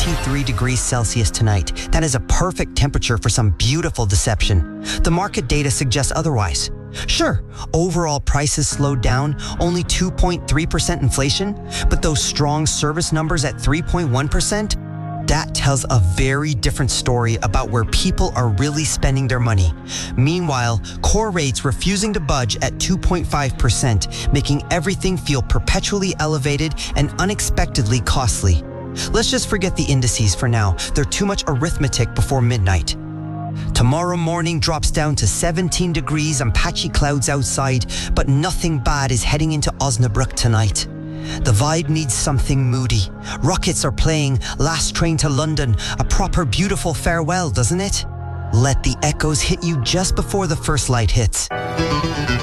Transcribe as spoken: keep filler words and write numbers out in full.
twenty-three degrees Celsius tonight. That is a perfect temperature for some beautiful deception. The market data suggests otherwise. Sure, overall prices slowed down, only two point three percent inflation, but those strong service numbers at three point one percent, that tells a very different story about where people are really spending their money. Meanwhile, core rates refusing to budge at two point five percent, making everything feel perpetually elevated and unexpectedly costly. Let's just forget the indices for now. They're too much arithmetic before midnight. Tomorrow morning drops down to seventeen degrees and patchy clouds outside, but nothing bad is heading into Osnabrück tonight. The vibe needs something moody. Rockets are playing Last Train to London, a proper beautiful farewell, doesn't it? Let the echoes hit you just before the first light hits.